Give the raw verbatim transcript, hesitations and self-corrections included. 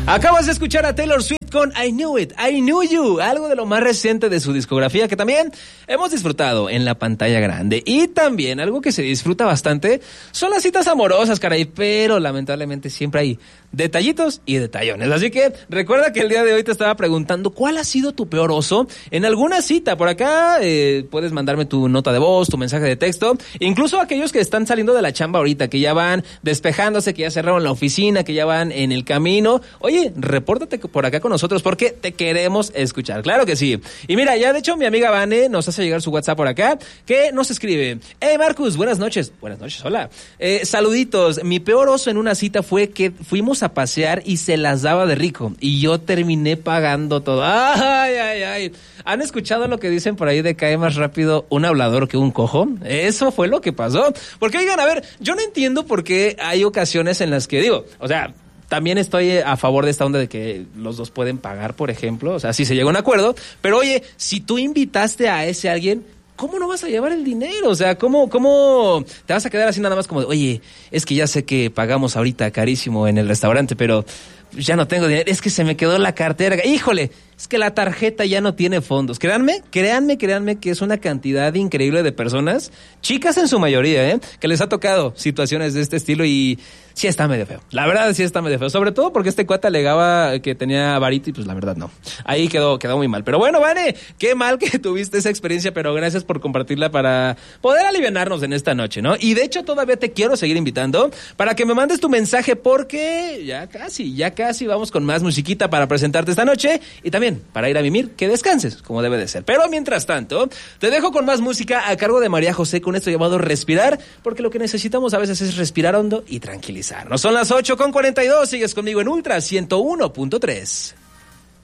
Acabas de escuchar a Taylor Swift con I Knew It, I Knew You, algo de lo más reciente de su discografía que también hemos disfrutado en la pantalla grande. Y también algo que se disfruta bastante son las citas amorosas, caray, pero lamentablemente siempre hay detallitos y detallones. Así que recuerda que el día de hoy te estaba preguntando ¿cuál ha sido tu peor oso en alguna cita? Por acá eh, puedes mandarme tu nota de voz, tu mensaje de texto, incluso aquellos que están saliendo de la chamba ahorita, que ya van despejándose, que ya cerraron la oficina, que ya van en el camino. Oye, repórtate por acá con nosotros porque te queremos escuchar, claro que sí. Y mira, ya de hecho mi amiga Vane nos hace llegar su WhatsApp por acá, que nos escribe: Hey Marcus, buenas noches. Buenas noches, hola. Eh, saluditos, mi peor oso en una cita fue que fuimos a pasear y se las daba de rico y yo terminé pagando todo. Ay, ay, ay. ¿Han escuchado lo que dicen por ahí de cae más rápido un hablador que un cojo? Eso fue lo que pasó. Porque oigan, a ver, yo no entiendo por qué hay ocasiones en las que digo, o sea, también estoy a favor de esta onda de que los dos pueden pagar, por ejemplo, o sea, si se llega a un acuerdo, pero oye, si tú invitaste a ese alguien, ¿cómo no vas a llevar el dinero? O sea, ¿cómo, cómo te vas a quedar así nada más como de, oye, es que ya sé que pagamos ahorita carísimo en el restaurante, pero ya no tengo dinero, es que se me quedó la cartera, híjole, es que la tarjeta ya no tiene fondos. Créanme, créanme, créanme que es una cantidad increíble de personas, chicas en su mayoría, ¿eh? que les ha tocado situaciones de este estilo y sí está medio feo. La verdad sí está medio feo, sobre todo porque este cuate alegaba que tenía varito y pues la verdad no. Ahí quedó, quedó muy mal. Pero bueno, Vane, qué mal que tuviste esa experiencia, pero gracias por compartirla para poder alivianarnos en esta noche, ¿no? Y de hecho todavía te quiero seguir invitando para que me mandes tu mensaje porque ya casi, ya casi vamos con más musiquita para presentarte esta noche y también para ir a mimir, que descanses, como debe de ser. Pero mientras tanto, te dejo con más música a cargo de María José con esto llamado Respirar, porque lo que necesitamos a veces es respirar hondo y tranquilizarnos. Son las ocho con cuarenta y dos, sigues conmigo en Ultra ciento uno punto tres.